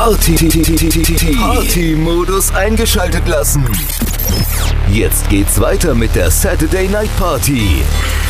Party-Modus eingeschaltet lassen. Jetzt geht's weiter mit der Saturday Night Party.